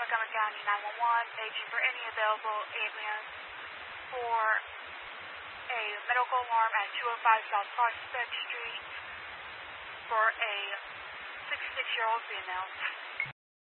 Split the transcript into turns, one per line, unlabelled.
Montgomery County 911, paging for any available ambulance for a medical alarm at 205 South Prospect Street for a 66-year-old female.